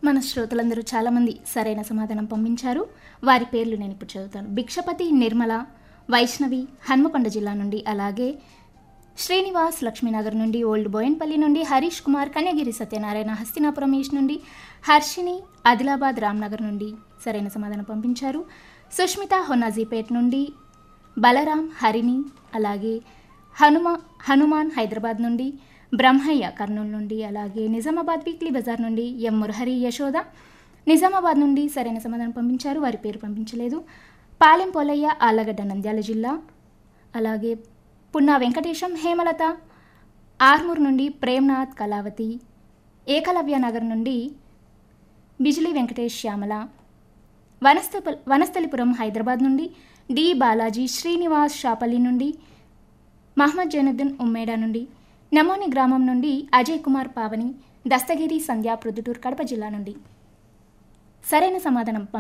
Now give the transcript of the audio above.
మన శ్రోతలందరూ చాలామంది సరైన సమాధానం పంపించారు. వారి పేర్లు నేను ఇప్పుడు చదువుతాను. భిక్షపతి, నిర్మల, వైష్ణవి హన్మకొండ జిల్లా నుండి, అలాగే శ్రీనివాస్ లక్ష్మీనగర్ నుండి, ఓల్డ్ బోయన్పల్లి నుండి, హరీష్ కుమార్ కన్యగిరి సత్యనారాయణ హస్తినాపురం ఈస్ట్ నుండి, హర్షిని ఆదిలాబాద్ రామ్నగర్ నుండి సరైన సమాధానం పంపించారు. సుష్మిత హొన్నాజీపేట్ నుండి, బలరాం, హరిణి, అలాగే హనుమాన్ హైదరాబాద్ నుండి, బ్రహ్మయ్య కర్నూలు నుండి, అలాగే నిజామాబాద్ వీక్లీ బజార్ నుండి ఎం మురహరి యశోద నిజామాబాద్ నుండి సరైన సమాధానం పంపించారు. వారి పేరు పంపించలేదు. పాలెం పోలయ్య ఆళ్లగడ్డ నంద్యాల జిల్లా, అలాగే పున్నా వెంకటేశం, హేమలత ఆర్మూర్ నుండి, ప్రేమ్నాథ్, కళావతి ఏకలవ్య నగర్ నుండి, బిజిలీ వెంకటేష్, శ్యామల వనస్థలిపురం హైదరాబాద్ నుండి, డి బాలాజీ, శ్రీనివాస్ షాపల్లి నుండి, మహమ్మద్ జైనుద్దీన్ ఉమ్మేడ నుండి, నమోని గ్రామం నుండి అజయ్ కుమార్ పావని, దస్తగిరి సంధ్య ప్రొద్దుటూరు కడప జిల్లా నుండి సరైన సమాధానం